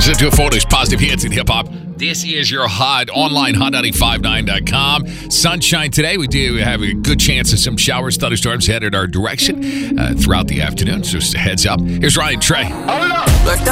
Listen to Photos, positive hits, and hip-hop. This is your Hot online, hot959.com. Sunshine today. We do have a good chance of some showers, thunderstorms headed our direction throughout the afternoon. So just a heads up. Here's Ryan Trey.